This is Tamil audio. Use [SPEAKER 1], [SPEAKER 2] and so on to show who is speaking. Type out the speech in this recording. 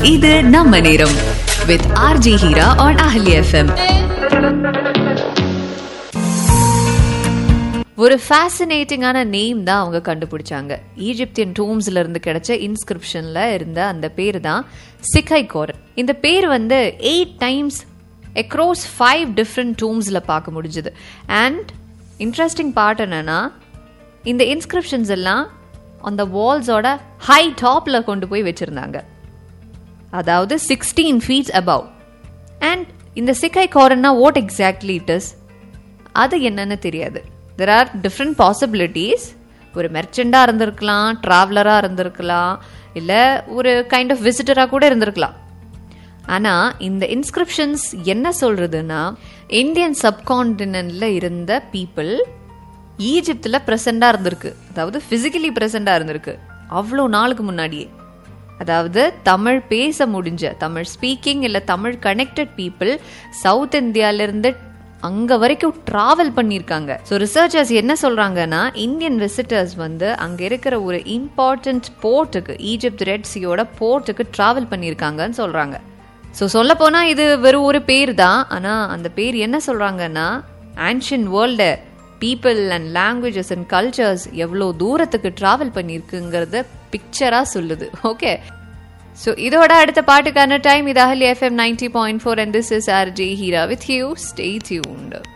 [SPEAKER 1] இது நம்ம நேரம் with RJ Hira on Ahli FM. ஒரு ஃபேசினேட்டிங்கான நேம் தான் அவங்க கண்டுபிடிச்சாங்க. ஈஜிப்தியன் டூம்ஸ்ல இருந்து கிடைச்ச இன்ஸ்கிரிப்ஷன்ல இருந்த அந்த பேர் தான் சிக்கை கோரன். இந்த பேர் 8 times across 5 different tombsல பார்க்க முடிஞ்சது. அண்ட் இன்ட்ரெஸ்டிங் பார்ட் என்னன்னா, இந்த இன்ஸ்கிரிப்ஷன்ஸ் எல்லாம் அந்த வால்ஸோட ஹை டாப்ல கொண்டு போய் வச்சிருந்தாங்க, அதாவது 16 feet above. அண்ட் இந்த சிக்கை கோரன்னா வாட் எக்ஸாக்ட்லி இட் இஸ், அது என்னன்னு தெரியாது. There are different possibilities. ஒரு மெர்ச்சண்டாக இருந்திருக்கலாம், ட்ராவலராக இருந்திருக்கலாம், இல்லை ஒரு கைண்ட் ஆஃப் விசிட்டராக கூட இருந்திருக்கலாம். ஆனால் இந்த இன்ஸ்கிரிப்ஷன்ஸ் என்ன சொல்றதுன்னா, இந்தியன் சப்கான்டினென்ட்ல இருந்த பீப்புள் ஈஜிப்தில் ப்ரெசண்டாக இருந்திருக்கு, அதாவது ஃபிசிக்கலி ப்ரெசண்டாக இருந்திருக்கு அவ்வளோ நாளுக்கு முன்னாடியே. அதாவது தமிழ் பேச முடிஞ்ச, தமிழ் ஸ்பீக்கிங் இல்லை தமிழ் கனெக்டட் பீப்புள் சவுத் இந்தியாவிலிருந்து அங்க வரைக்கும் டிராவல் பண்ணியிருக்காங்க. ஸோ ரிசர்ச்சர்ஸ் என்ன சொல்றாங்கன்னா, இந்தியன் விசிட்டர்ஸ் அங்க இருக்கிற ஒரு இம்பார்ட்டன்ட் போர்ட்டுக்கு, ஈஜிப்த் ரெட் சியோட போர்ட்டுக்கு டிராவல் பண்ணியிருக்காங்கன்னு சொல்றாங்க. ஸோ சொல்ல போனா இது வெறும் ஒரு பேர் தான். ஆனா அந்த பேர் என்ன சொல்றாங்கன்னா, ancient world people and languages and cultures எவ்வளோ தூரத்துக்கு டிராவல் பண்ணியிருக்குங்கிறத பிக்சரா சொல்லுது. ஓகே, ஸோ இதோட அடுத்த பாட்டுக்கான டைம். இது அஹலி FM 90.4 and this is RJ Hira with you. Stay tuned.